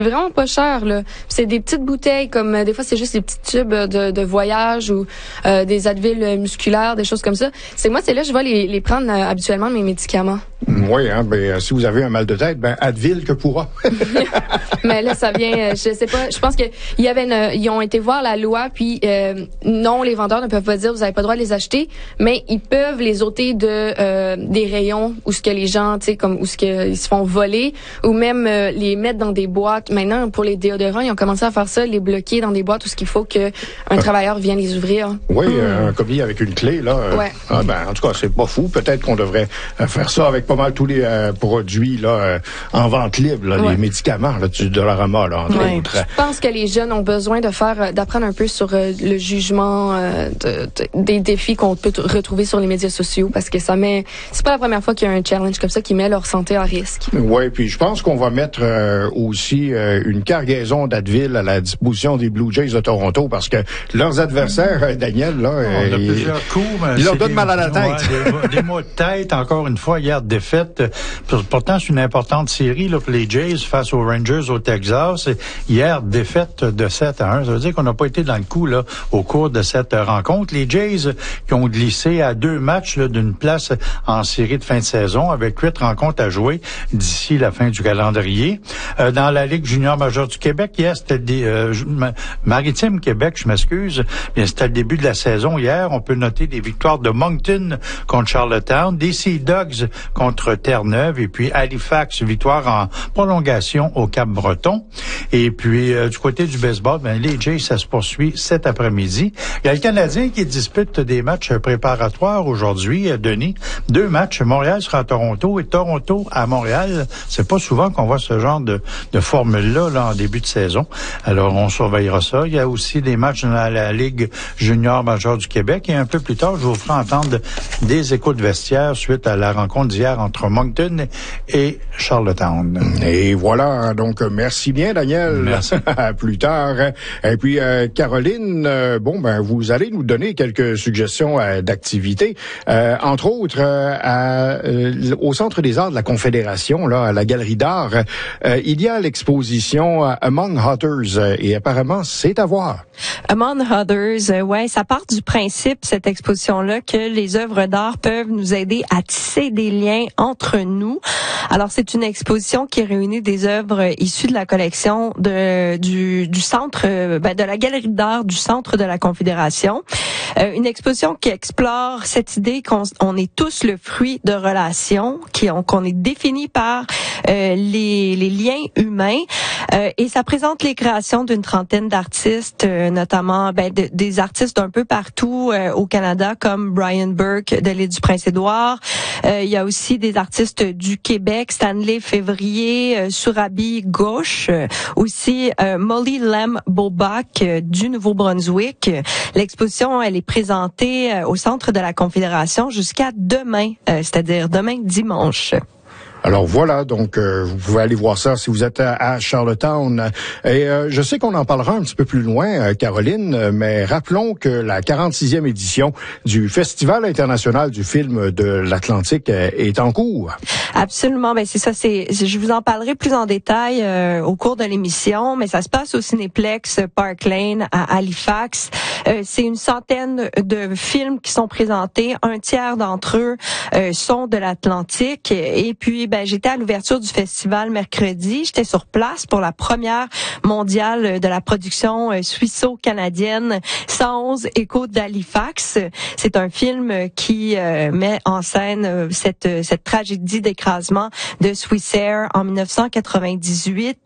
Vraiment pas cher, là. C'est des petites bouteilles, comme des fois c'est juste des petits tubes de voyage ou des Advil musculaires, des choses comme ça. C'est là je vais les prendre habituellement, mes médicaments. Oui, si vous avez un mal de tête, Advil que pourra. Mais là, ça vient, je sais pas, je pense que ils ont été voir la loi, puis non, les vendeurs ne peuvent pas dire vous avez pas le droit de les acheter, mais ils peuvent les ôter des rayons où ce que les gens, tu sais, comme où ce que ils se font voler, ou même les mettre dans des boîtes. Maintenant, pour les déodorants, ils ont commencé à faire ça, les bloquer dans des boîtes où ce qu'il faut qu'un travailleur vienne les ouvrir. Oui, un colis avec une clé, là. Ouais. En tout cas, c'est pas fou. Peut-être qu'on devrait faire ça avec pas mal tous les produits là en vente libre, là, les médicaments là, du Dollarama, là, entre autres. Je pense que les jeunes ont besoin d'apprendre un peu sur le jugement des défis qu'on peut retrouver sur les médias sociaux, parce que c'est pas la première fois qu'il y a un challenge comme ça qui met leur santé à risque. Oui, puis je pense qu'on va mettre aussi une cargaison d'Advil à la disposition des Blue Jays de Toronto, parce que leurs adversaires, Daniel, là, on a plusieurs coups, ils leur donnent mal à la tête. Des maux de tête, encore une fois, hier, défaite. Pourtant, c'est une importante série là, pour les Jays face aux Rangers au Texas. Hier, défaite de 7-1. Ça veut dire qu'on n'a pas été dans le coup là au cours de cette rencontre. Les Jays qui ont glissé à 2 matchs là, d'une place en série de fin de saison, avec 8 rencontres à jouer d'ici la fin du calendrier. Dans la Ligue junior majeure du Québec, hier, c'était Maritime Québec, je m'excuse, mais c'était le début de la saison hier. On peut noter des victoires de Moncton contre Charlottetown, des Sea Dogs contre Terre-Neuve, et puis Halifax, victoire en prolongation au Cap-Breton. Et puis, du côté du baseball, les Jays, ça se poursuit cet après-midi. Il y a le Canadien qui dispute des matchs préparatoires aujourd'hui, Denis. 2 matchs. Montréal sera à Toronto et Toronto à Montréal. C'est pas souvent qu'on voit ce genre de formule-là là, en début de saison. Alors, on surveillera ça. Il y a aussi des matchs dans la Ligue junior majeure du Québec. Et un peu plus tard, je vous ferai entendre des échos de vestiaire suite à la rencontre d'hier entre Moncton et Charlottetown. Et voilà, donc merci bien, Daniel. Merci. À plus tard. Et puis, Caroline, vous allez nous donner quelques suggestions d'activités. Entre autres, au Centre des Arts de la Confédération, là, à la Galerie d'Art, il y a l'exposition Among Others, et apparemment, c'est à voir. Among Others, ça part du principe, cette exposition-là, que les œuvres d'art peuvent nous aider à tisser des liens entre nous. Alors, c'est une exposition qui réunit des œuvres issues de la collection du centre, de la Galerie d'Art du Centre de la Confédération. Une exposition qui explore cette idée qu'on est tous le fruit de relations, qu'on est défini par les liens humains. Et ça présente les créations d'une trentaine d'artistes, notamment des artistes d'un peu partout au Canada, comme Brian Burke de l'île du Prince-Édouard. Il y a aussi des artistes du Québec, Stanley Février, Surabhi Ghosh, aussi Molly Lem-Bobach du Nouveau-Brunswick. L'exposition, elle est présentée au Centre de la Confédération jusqu'à demain, c'est-à-dire demain dimanche. Alors voilà, donc vous pouvez aller voir ça si vous êtes à Charlottetown. Et je sais qu'on en parlera un petit peu plus loin, Caroline, mais rappelons que la 46e édition du Festival international du film de l'Atlantique est en cours. Absolument, c'est ça. Je vous en parlerai plus en détail au cours de l'émission, mais ça se passe au Cinéplex Park Lane à Halifax. C'est une centaine de films qui sont présentés. Un tiers d'entre eux sont de l'Atlantique. Et puis, j'étais à l'ouverture du festival mercredi. J'étais sur place pour la première mondiale de la production suisseau-canadienne 111 Échos d'Halifax. C'est un film qui met en scène cette tragédie d'écrasement de Swissair en 1998.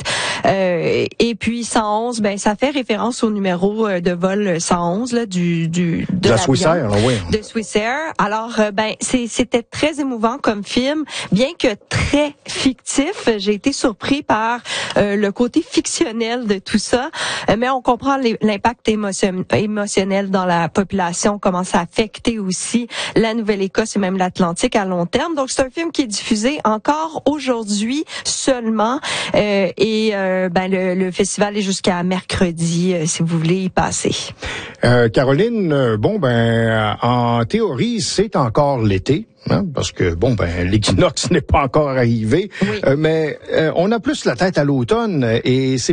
Et puis 111, ça fait référence au numéro de vol 111 là, de la Swissair, oui. De Swissair. Alors, c'était très émouvant comme film, bien que très fictif. J'ai été surpris par le côté fictionnel de tout ça, mais on comprend l'impact émotionnel dans la population, comment ça a affecté aussi la Nouvelle-Écosse et même l'Atlantique à long terme. Donc, c'est un film qui est diffusé encore aujourd'hui seulement, et le festival est jusqu'à mercredi, si vous voulez y passer. Caroline, en théorie, c'est encore l'été. Parce que, l'équinoxe n'est pas encore arrivé. Oui. Mais on a plus la tête à l'automne et c'est